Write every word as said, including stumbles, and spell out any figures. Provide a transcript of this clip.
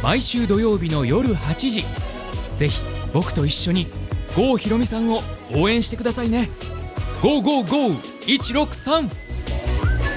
毎週土曜日の夜はちじ、ぜひ僕と一緒に郷ひろみさんを応援してくださいね。ゴーゴーゴーいちろくさん